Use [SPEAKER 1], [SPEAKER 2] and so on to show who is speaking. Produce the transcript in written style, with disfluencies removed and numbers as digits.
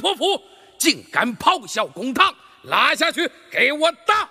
[SPEAKER 1] 泼妇，竟敢咆哮公堂，拉下去给我打！